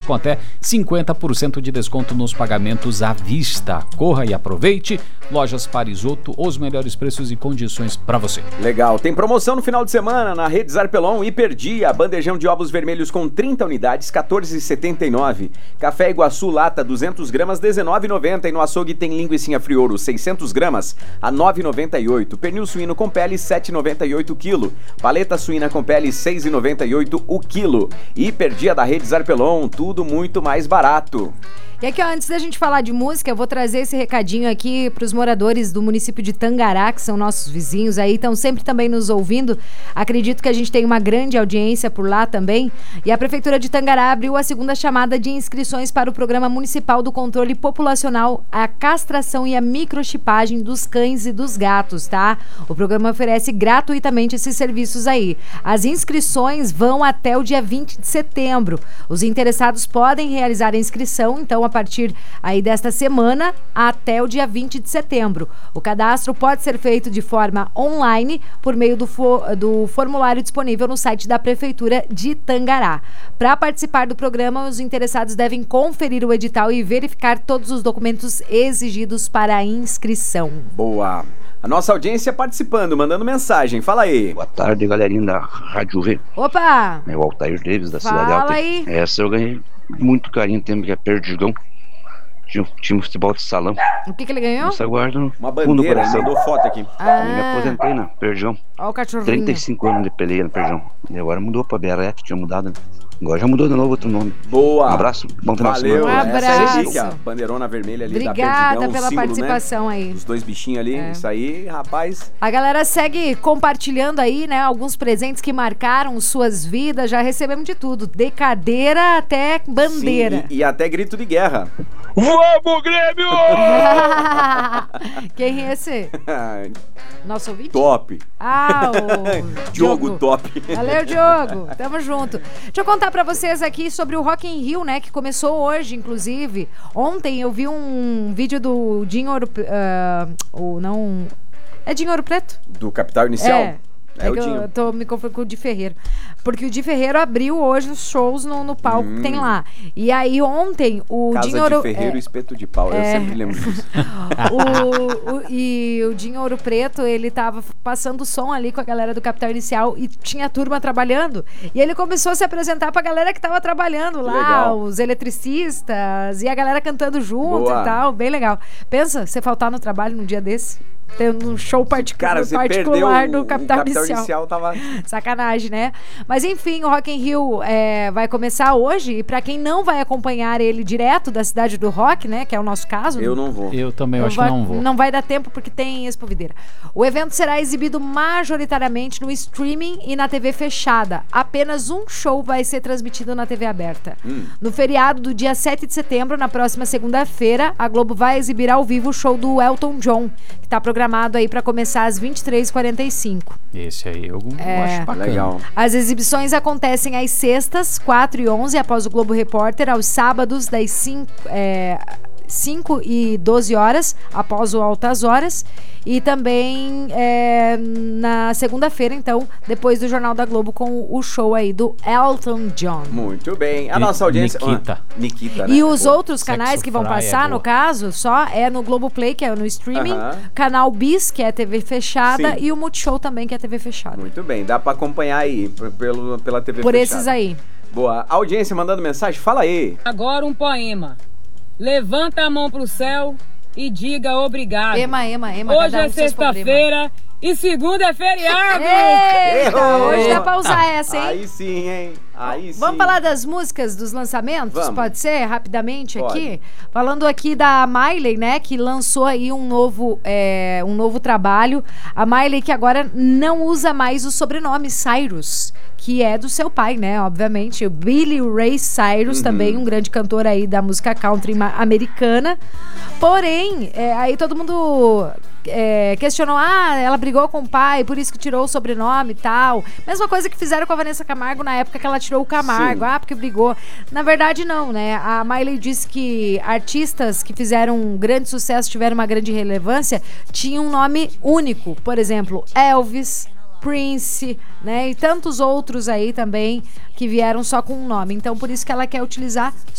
com até 50% de desconto nos pagamentos à vista. Corra e aproveite. Lojas Parisoto, os melhores preços e condições para você. Legal, tem promoção no final de semana na Rede Zarpelon Hiperdia. Bandejão de ovos vermelhos com 30 unidades, R$14,79. Café Iguaçu lata 200 gramas, R$19,90. E no açougue tem linguiça friouro 600 gramas, a R$9,98. Pernil suíno com pele, R$7,98 o quilo. Paleta suína com pele, R$6,98 o quilo. Hiperdia da Rede Zarpelon, tudo muito mais barato. E aqui, ó, antes da gente falar de música, eu vou trazer esse recadinho aqui para os moradores do município de Tangará, que são nossos vizinhos aí, estão sempre também nos ouvindo. Acredito que a gente tem uma grande audiência por lá também. E a Prefeitura de Tangará abriu a segunda chamada de inscrições para o Programa Municipal do Controle Populacional, a castração e a microchipagem dos cães e dos gatos, tá? O programa oferece gratuitamente esses serviços aí. As inscrições vão até o dia 20 de setembro. Os interessados podem realizar a inscrição, então, a partir aí desta semana até o dia 20 de setembro. O cadastro pode ser feito de forma online por meio do formulário disponível no site da Prefeitura de Tangará. Para participar do programa, os interessados devem conferir o edital e verificar todos os documentos exigidos para a inscrição. Boa! A nossa audiência participando, mandando mensagem. Fala aí. Boa tarde, galerinha da Rádio V. Opa! É o Altair Davis, da Cidade Fala Alta. aí. Essa eu ganhei muito carinho, tempo que é Perdigão. Tinha um time de futebol de salão. O que ele ganhou? Essa guarda no Uma fundo do bandeira, coração. mandou foto aqui. Eu me aposentei na Perdigão. Ó o cachorrinho. 35 anos de peleia na Perdigão. E agora mudou pra BRF, tinha mudado, né? Agora já mudou de novo outro nome. Boa! Um abraço, bom final de Valeu! semana. Um abraço. Essa é relíquia, bandeirona vermelha ali da Perdigão. Obrigada pela símbolo, participação, né? aí. Os dois bichinhos ali, isso aí, rapaz. A galera segue compartilhando aí, né, alguns presentes que marcaram suas vidas. Já recebemos de tudo, de cadeira até bandeira. Sim, e até grito de guerra. Vamos, Grêmio! Quem é esse? Nosso ouvinte? Top! Ah, o Diogo Top. Valeu, Diogo. Tamo junto. Deixa eu contar pra vocês aqui sobre o Rock in Rio, né? Que começou hoje, inclusive. Ontem eu vi um vídeo do Dinho Ouro... É Dinho Ouro Preto? Do Capital Inicial? É o que Dinho. eu tô me confundindo com o Di Ferreiro. Porque o Di Ferreiro abriu hoje os shows no palco que tem lá. E aí ontem o Casa Dinho Ouro... de Ferreiro e Espeto de Pau. Eu sempre lembro disso. E o Dinho Ouro Preto, ele tava passando som ali com a galera do Capital Inicial e tinha turma trabalhando. E ele começou a se apresentar pra galera que tava trabalhando lá, legal. os eletricistas, e a galera cantando junto. Boa. E tal. Bem legal. Pensa, você faltar no trabalho num dia desse? Tendo um show Cara, você particular perdeu no Capital Inicial. Inicial tava... Sacanagem, né? Mas enfim, o Rock in Rio vai começar hoje. E pra quem não vai acompanhar ele direto da cidade do rock, né? Que é o nosso caso. Eu não vou. Eu também acho que não vou. Não vai dar tempo porque tem Expo Videira. O evento será exibido majoritariamente no streaming e na TV fechada. Apenas um show vai ser transmitido na TV aberta. No feriado do dia 7 de setembro, na próxima segunda-feira, a Globo vai exibir ao vivo o show do Elton John, que tá programado aí para começar às 23h45. Esse aí eu acho bacana. Legal. As exibições acontecem às sextas, 4h11, após o Globo Repórter, aos sábados, das 5 e 12 horas, após o Altas Horas, e também na segunda-feira, então, depois do Jornal da Globo, com o show aí do Elton John. Muito bem. A nossa audiência... Nikita, né? E os outros canais Sexo que vão Praia, passar, no boa. caso, só é no Globoplay, que é no streaming, canal Bis, que é TV fechada, Sim. e o Multishow também, que é TV fechada. Muito bem. Dá pra acompanhar aí pela TV Por fechada. esses aí. Boa. Audiência mandando mensagem? Fala aí. Agora um poema. Levanta a mão pro céu e diga obrigado. Ema. Hoje é sexta-feira e segunda é feriado. Eita, Errou. hoje dá pra usar essa, hein? Aí sim, hein? Aí sim. Vamos falar das músicas, dos lançamentos? Vamos. Pode ser? Rapidamente Pode. aqui. Falando aqui da Miley, né? Que lançou aí um novo trabalho. A Miley que agora não usa mais o sobrenome Cyrus, que é do seu pai, né? Obviamente. O Billy Ray Cyrus, também um grande cantor aí da música country americana. Porém, aí todo mundo... questionou, ela brigou com o pai, por isso que tirou o sobrenome e tal. Mesma coisa que fizeram com a Vanessa Camargo na época que ela tirou o Camargo. Sim. Porque brigou. Na verdade, não, né? A Miley disse que artistas que fizeram um grande sucesso, tiveram uma grande relevância, tinham um nome único. Por exemplo, Elvis, Prince, né? E tantos outros aí também que vieram só com um nome. Então, por isso que ela quer utilizar